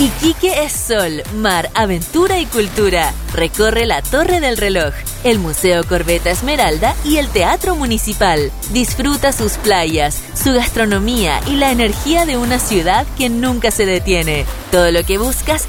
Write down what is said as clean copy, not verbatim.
Iquique es sol, mar, aventura y cultura. Recorre la Torre del Reloj, el Museo Corbeta Esmeralda y el Teatro Municipal. Disfruta sus playas, su gastronomía y la energía de una ciudad que nunca se detiene. Todo lo que buscas